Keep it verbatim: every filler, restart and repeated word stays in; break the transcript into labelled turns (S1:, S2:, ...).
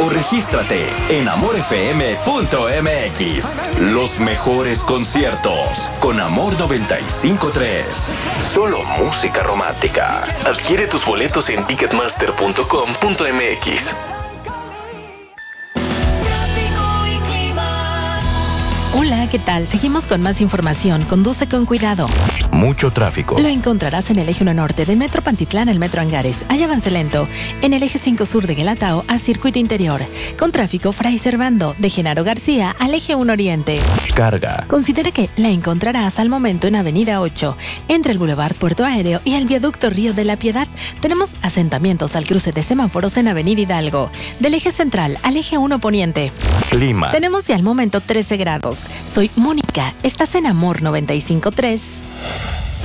S1: o regístrate en amor f m punto m x. Los mejores conciertos con Amor noventa y cinco punto tres. Solo música romántica.
S2: Adquiere tus boletos en ticketmaster punto com punto m x.
S3: Hola, ¿qué tal? Seguimos con más información. Conduce con cuidado.
S1: Mucho tráfico.
S3: Lo encontrarás en el eje uno Norte del Metro Pantitlán al Metro Angares. Hay avance lento. En el eje cinco Sur de Guelatao a Circuito Interior. Con tráfico Fray Servando de Genaro García al eje uno Oriente.
S1: Carga.
S3: Considera que la encontrarás al momento en Avenida ocho, entre el Boulevard Puerto Aéreo y el Viaducto Río de la Piedad. Tenemos asentamientos al cruce de semáforos en Avenida Hidalgo. Del eje central al eje uno Poniente.
S1: Clima.
S3: Tenemos ya al momento trece grados. Soy Mónica. Estás en Amor noventa y cinco punto tres.